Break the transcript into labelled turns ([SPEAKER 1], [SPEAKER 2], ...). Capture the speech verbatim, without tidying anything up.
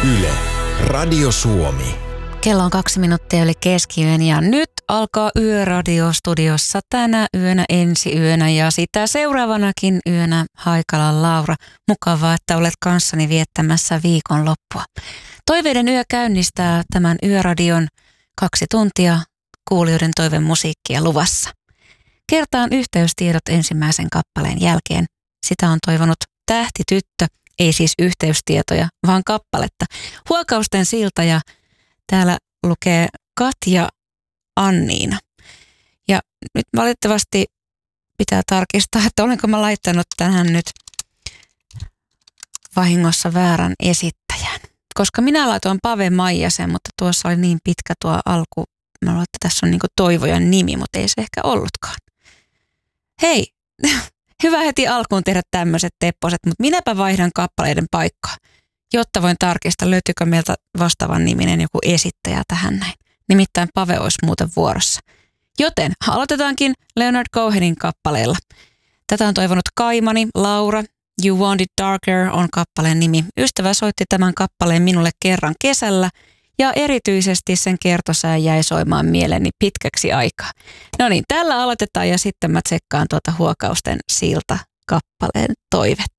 [SPEAKER 1] Yle, Radio Suomi.
[SPEAKER 2] Kello on kaksi minuuttia yli keskiyön ja nyt alkaa Yöradio-studiossa tänä yönä, ensi yönä ja sitä seuraavanakin yönä Haikalan Laura. Mukavaa, että olet kanssani viettämässä viikonloppua. Toiveiden yö käynnistää tämän Yöradion kaksi tuntia kuulijoiden toivemusiikkia luvassa. Kertaan yhteystiedot ensimmäisen kappaleen jälkeen. Sitä on toivonut Tähtityttö, ei siis yhteystietoja, vaan kappaletta. Huokausten silta ja täällä lukee Katja Anniina. Ja nyt valitettavasti pitää tarkistaa, että olenko mä laittanut tähän nyt vahingossa väärän esittäjän. Koska minä laitoin Pave Maijasen, mutta tuossa oli niin pitkä tuo alku. Mä luulen, että tässä on niinku Toivojan nimi, mutta ei se ehkä ollutkaan. Hei, hyvä heti alkuun tehdä tämmöiset tepposet, mutta minäpä vaihdan kappaleiden paikkaa, jotta voin tarkistaa, löytyykö meiltä vastaavan niminen joku esittäjä tähän näin. Nimittäin Pave olisi muuten vuorossa. Joten aloitetaankin Leonard Cohenin kappaleella. Tätä on toivonut Kaimani, Laura. You Want It Darker on kappaleen nimi. Ystävä soitti tämän kappaleen minulle kerran kesällä ja erityisesti sen kertosää jäi soimaan mieleeni pitkäksi aikaa. No niin, tällä aloitetaan ja sitten mä tsekkaan tuota Huokausten silta kappaleen toivetta.